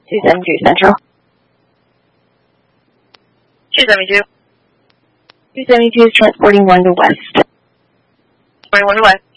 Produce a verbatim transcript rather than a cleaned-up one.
two seventy-two Central. two seventy-two. two seventy-two is transporting one to West. twenty-one to West.